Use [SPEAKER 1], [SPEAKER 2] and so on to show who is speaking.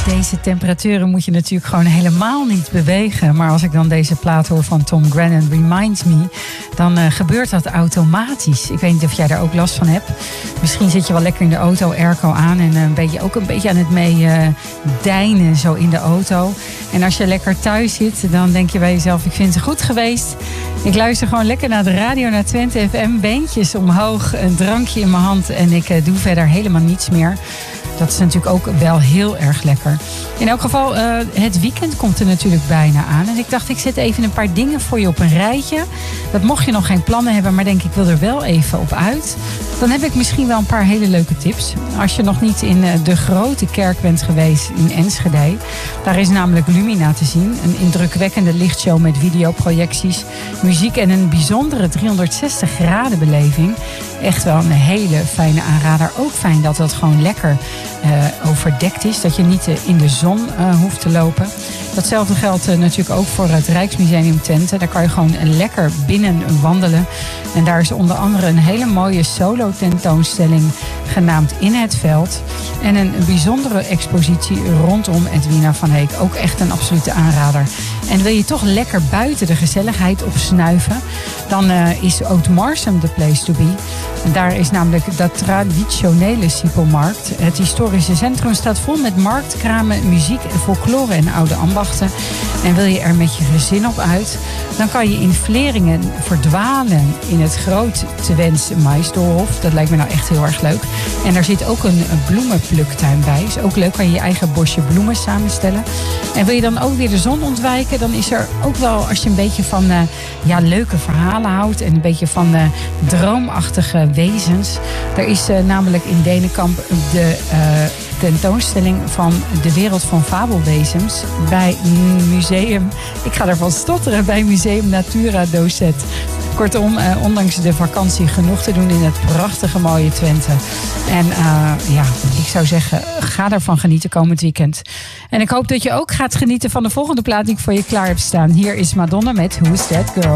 [SPEAKER 1] deze temperaturen moet je natuurlijk gewoon helemaal niet bewegen. Maar als ik dan deze plaat hoor van Tom Grennan, Reminds Me, dan gebeurt dat automatisch. Ik weet niet of jij daar ook last van hebt. Misschien zit je wel lekker in de auto, airco aan en ook een beetje aan het meedijnen zo in de auto. En als je lekker thuis zit, dan denk je bij jezelf, ik vind het goed geweest. Ik luister gewoon lekker naar de radio, naar Twente FM. Beentjes omhoog, een drankje in mijn hand en ik doe verder helemaal niets meer. Dat is natuurlijk ook wel heel erg lekker. In elk geval, het weekend komt er natuurlijk bijna aan. En ik dacht, ik zet even een paar dingen voor je op een rijtje. Dat mocht je nog geen plannen hebben, maar denk ik wil er wel even op uit. Dan heb ik misschien wel een paar hele leuke tips. Als je nog niet in de grote kerk bent geweest in Enschede. Daar is namelijk Lumina te zien. Een indrukwekkende lichtshow met videoprojecties, muziek en een bijzondere 360 graden beleving. Echt wel een hele fijne aanrader. Ook fijn dat dat gewoon lekker overdekt is. Dat je niet in de zon hoeft te lopen. Datzelfde geldt natuurlijk ook voor het Rijksmuseum Twente. Daar kan je gewoon lekker binnen wandelen. En daar is onder andere een hele mooie solo tentoonstelling genaamd In het Veld. En een bijzondere expositie rondom Edwina van Heek. Ook echt een absolute aanrader. En wil je toch lekker buiten de gezelligheid op snuiven, dan is Oud-Marsum the place to be. En daar is namelijk dat traditionele Siepelmarkt. Het historische centrum staat vol met marktkramen, muziek, folklore en oude ambachten. En wil je er met je gezin op uit, dan kan je in Vleringen verdwalen in het Groot Twents Maisdoolhof. Dat lijkt me nou echt heel erg leuk. En daar zit ook een bloemenpluktuin bij. Is ook leuk, kan je je eigen bosje bloemen samenstellen. En wil je dan ook weer de zon ontwijken, dan is er ook wel, als je een beetje van leuke verhalen houdt en een beetje van droomachtige wezens. Er is namelijk in Denenkamp de tentoonstelling van de wereld van fabelwezens bij museum, ik ga ervan stotteren, bij Museum Natura Docet. Kortom, ondanks de vakantie genoeg te doen in het prachtige mooie Twente. En ik zou zeggen, ga ervan genieten komend weekend. En ik hoop dat je ook gaat genieten van de volgende plaat die ik voor je klaar heb staan. Hier is Madonna met Who's That Girl?